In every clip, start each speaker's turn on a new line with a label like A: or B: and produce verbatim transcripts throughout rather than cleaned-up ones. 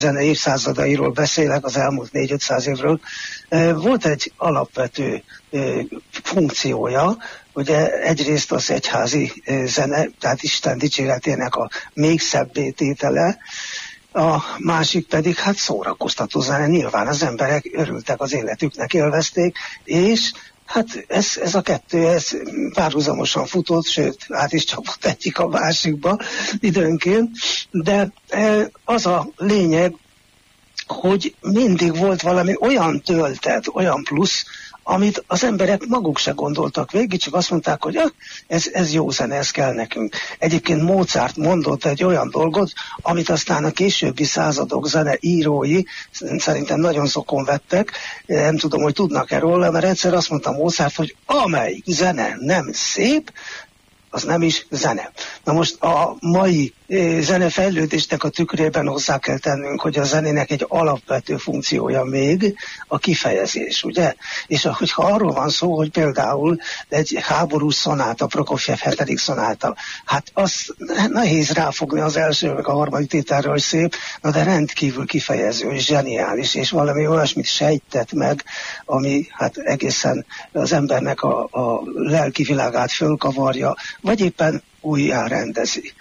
A: zene évszázadairól beszélek, az elmúlt négy-ötszáz évről, volt egy alapvető funkciója, ugye egyrészt az egyházi zene, tehát Isten dicséretének a még szebbé tétele, a másik pedig hát szórakoztató zene, nyilván az emberek örültek az életüknek, élvezték, és hát ez, ez a kettő, ez párhuzamosan futott, sőt, át is csapott egyik a másikba időnként, de az a lényeg, hogy mindig volt valami olyan töltet, olyan plusz, amit az emberek maguk se gondoltak végig, csak azt mondták, hogy ah, ez, ez jó zene, ez kell nekünk. Egyébként Mozart mondott egy olyan dolgot, amit aztán a későbbi századok zene írói szerintem nagyon szokon vettek, nem tudom, hogy tudnak-e róla, mert egyszer azt mondta Mozart, hogy amelyik zene nem szép, az nem is zene. Na most a mai zenefejlődésnek a tükrében hozzá kell tennünk, hogy a zenének egy alapvető funkciója még a kifejezés, ugye? És hogyha arról van szó, hogy például egy háborús szonáta, Prokofjev hetedik szonáta, hát az nehéz ráfogni az első, meg a harmadik tételről, hogy szép, na de rendkívül kifejező és zseniális, és valami olyasmit sejtett meg, ami hát egészen az embernek a, a lelki világát fölkavarja, vagy éppen újjá rendezi.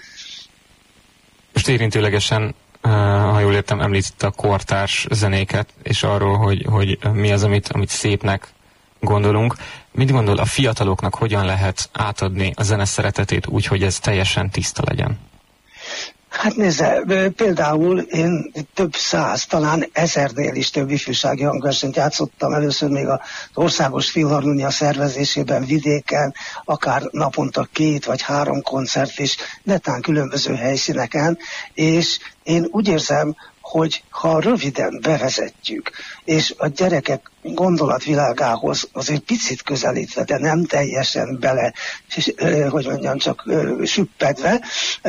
B: Most érintőlegesen, ha jól értem, említette a kortárs zenéket, és arról, hogy, hogy mi az, amit, amit szépnek gondolunk. Mit gondol, a fiataloknak hogyan lehet átadni a zene szeretetét úgy, hogy ez teljesen tiszta legyen?
A: Hát nézze, például én több száz, talán ezernél is több ifjúsági hangversenyt játszottam, először még az Országos Filharmonia szervezésében vidéken, akár naponta két vagy három koncert is, netán különböző helyszíneken, és én úgy érzem, hogy ha röviden bevezetjük, és a gyerekek gondolatvilágához azért picit közelítve, de nem teljesen bele, hogy mondjam, csak süppedve,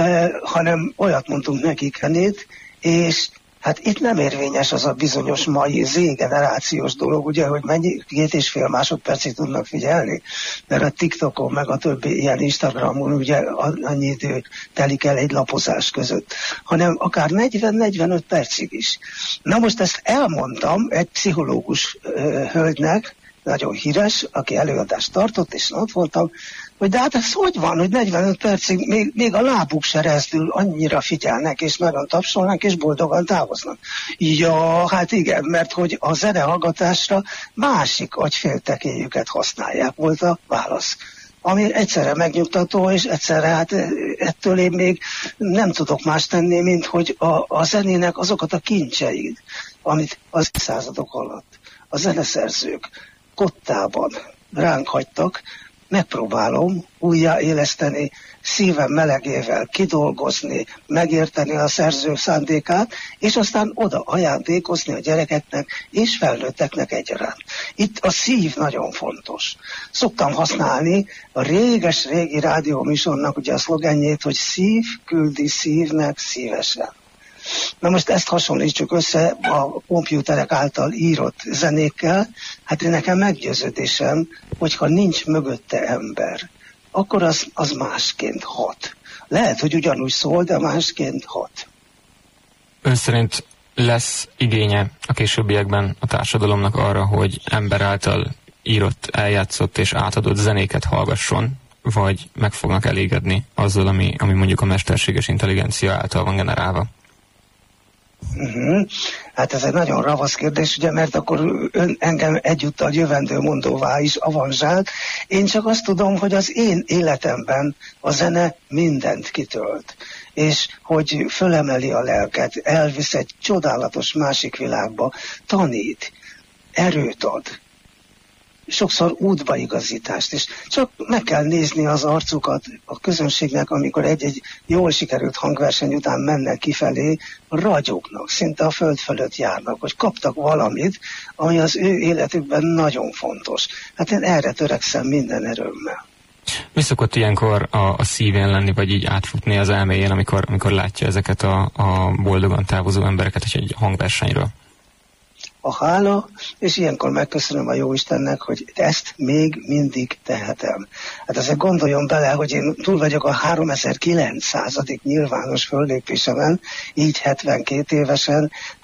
A: hanem olyat mondunk nekik zenét, és hát itt nem érvényes az a bizonyos mai Z-generációs dolog, ugye, hogy mennyi, két és fél másodpercig tudnak figyelni, mert a TikTokon, meg a többi ilyen Instagramon ugye annyi idő telik el egy lapozás között, hanem akár negyven-negyvenöt percig is. Na most ezt elmondtam egy pszichológus uh, hölgynek, nagyon híres, aki előadást tartott, és ott voltam, hogy de hát ez hogy van, hogy negyvenöt percig még, még a lábuk se rezdül, annyira figyelnek, és nagyon tapsolnak, és boldogan távoznak. Ja, hát igen, mert hogy a zenehallgatásra másik agyféltekéjüket használják, volt a válasz. Ami egyszerre megnyugtató, és egyszerre hát ettől én még nem tudok más tenni, mint hogy a, a zenének azokat a kincseit, amit az századok alatt a zeneszerzők kottában ránk hagytak, megpróbálom újjáéleszteni, szívem melegével kidolgozni, megérteni a szerző szándékát, és aztán oda ajándékozni a gyerekeknek és felnőtteknek egyaránt. Itt a szív nagyon fontos. Szoktam használni a réges-régi rádióműsornak ugye a szlogenjét, hogy szív küldi szívnek szívesen. Na most ezt hasonlítsuk össze a komputerek által írott zenékkel, hát nekem meggyőződésem, hogyha nincs mögötte ember, akkor az, az másként hat. Lehet, hogy ugyanúgy szól, de másként hat.
B: Ön szerint lesz igénye a későbbiekben a társadalomnak arra, hogy ember által írott, eljátszott és átadott zenéket hallgasson, vagy meg fognak elégedni azzal, ami, ami mondjuk a mesterséges intelligencia által van generálva?
A: Uh-huh. Hát ez egy nagyon ravasz kérdés, ugye, mert akkor ön engem egyúttal jövendő mondóvá is avanzsált. Én csak azt tudom, hogy az én életemben a zene mindent kitölt, és hogy fölemeli a lelket, elvisz egy csodálatos másik világba, tanít, erőt ad, sokszor útbaigazítást, és csak meg kell nézni az arcukat a közönségnek, amikor egy-egy jól sikerült hangverseny után mennek kifelé, ragyognak, szinte a föld fölött járnak, hogy kaptak valamit, ami az ő életükben nagyon fontos. Hát én erre törekszem minden erőmmel.
B: Mi szokott ilyenkor a, a szívén lenni, vagy így átfutni az elméjén, amikor, amikor látja ezeket a, a boldogan távozó embereket egy hangversenyről?
A: A hála, és ilyenkor megköszönöm a Jóistennek, hogy ezt még mindig tehetem. Hát azért gondoljon bele, hogy én túl vagyok a háromezer-kilencszázadik nyilvános föllépésemen, így hetvenkét évesen,